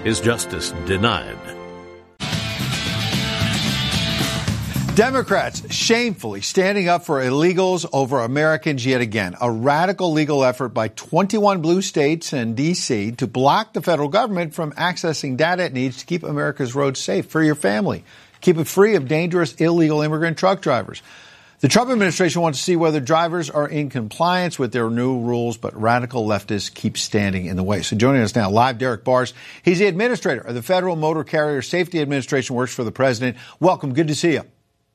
his justice denied. Democrats shamefully standing up for illegals over Americans yet again. A radical legal effort by 21 blue states and D.C. to block the federal government from accessing data it needs to keep America's roads safe for your family. Keep it free of dangerous illegal immigrant truck drivers. The Trump administration wants to see whether drivers are in compliance with their new rules, but radical leftists keep standing in the way. So joining us now live, Derek Bars. He's the administrator of the Federal Motor Carrier Safety Administration, works for the president. Welcome. Good to see you.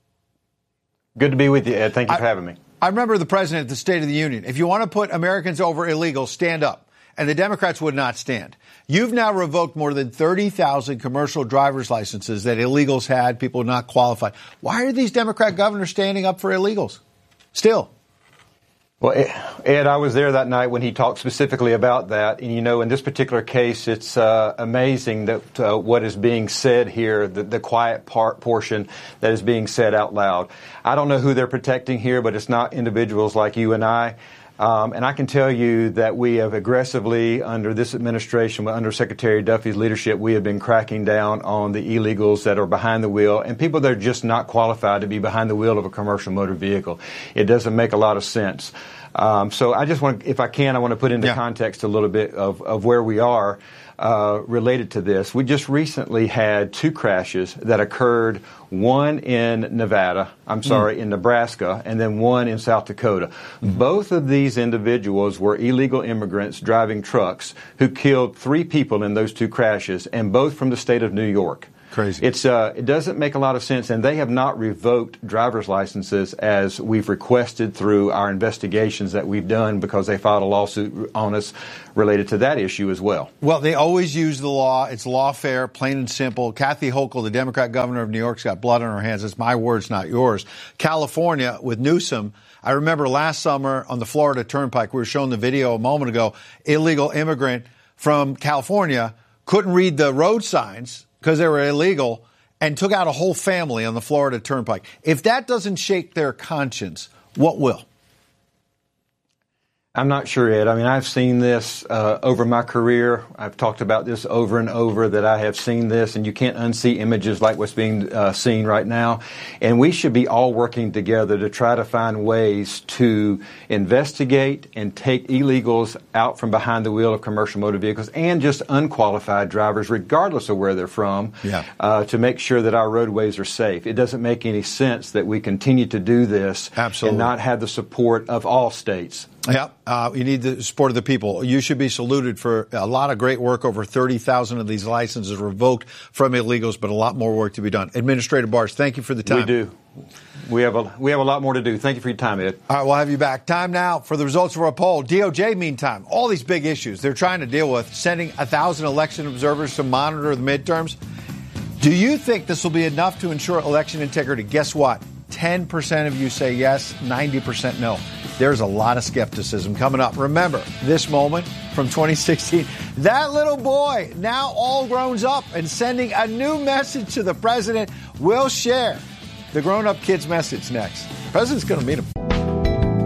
Good to be with you, Ed. Thank you for having me. I remember the president at the State of the Union. If you want to put Americans over illegals, stand up. And the Democrats would not stand. You've now revoked more than 30,000 commercial driver's licenses that illegals had, people not qualified. Why are these Democrat governors standing up for illegals still? Well, Ed, I was there that night when he talked specifically about that. And, you know, in this particular case, it's amazing that what is being said here, the quiet portion that is being said out loud. I don't know who they're protecting here, but it's not individuals like you and I. And I can tell you that we have aggressively, under this administration, under Secretary Duffy's leadership, we have been cracking down on the illegals that are behind the wheel and people that are just not qualified to be behind the wheel of a commercial motor vehicle. It doesn't make a lot of sense. So I just want, if I can, I want to put into context a little bit of where we are related to this. We just recently had two crashes that occurred, one in in Nebraska, and then one in South Dakota. Mm-hmm. Both of these individuals were illegal immigrants driving trucks who killed 3 people in those two crashes, and both from the state of New York. Crazy. It doesn't make a lot of sense, and they have not revoked driver's licenses as we've requested through our investigations that we've done, because they filed a lawsuit on us related to that issue as well. Well, they always use the law. It's lawfare, plain and simple. Kathy Hochul, the Democrat governor of New York, has got blood on her hands. It's my words, not yours. California with Newsom. I remember last summer on the Florida Turnpike, we were showing the video a moment ago, illegal immigrant from California couldn't read the road signs because they were illegal, and took out a whole family on the Florida Turnpike. If that doesn't shake their conscience, what will? I'm not sure, Ed. I mean, I've seen this over my career. I've talked about this over and over, that I have seen this, and you can't unsee images like what's being seen right now. And we should be all working together to try to find ways to investigate and take illegals out from behind the wheel of commercial motor vehicles, and just unqualified drivers, regardless of where they're from, to make sure that our roadways are safe. It doesn't make any sense that we continue to do this and not have the support of all states. Yeah, you need the support of the people. You should be saluted for a lot of great work. Over 30,000 of these licenses revoked from illegals, but a lot more work to be done. Administrator Bars, thank you for the time. We do. We have a lot more to do. Thank you for your time, Ed. All right, we'll have you back. Time now for the results of our poll. DOJ, meantime, all these big issues they're trying to deal with, sending 1,000 election observers to monitor the midterms. Do you think this will be enough to ensure election integrity? Guess what? 10% of you say yes, 90% no. There's a lot of skepticism coming up. Remember, this moment from 2016, that little boy, now all grown up and sending a new message to the president. We'll share the grown-up kid's message next. The president's going to meet him.